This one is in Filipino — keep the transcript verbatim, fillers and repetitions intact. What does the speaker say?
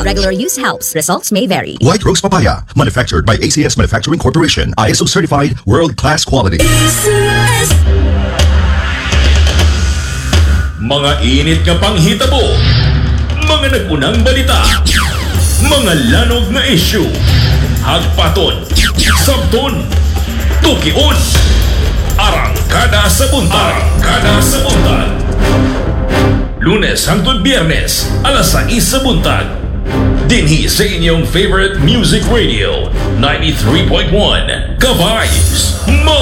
Regular use helps. Results may vary. White Rose Papaya, manufactured by A C S Manufacturing Corporation, I S O certified, world-class quality. Mga init nga panghitabo, mga nag-unang balita, mga lanog na issue, hagpaton, sabton, tukion, arangkada sa buntag, arangkada sa buntag. Lunes hangtod Biyernes, alas sais sa buntag. Dinhi sa inyong favorite music radio, ninety-three point one, Ka-Vibes, Mo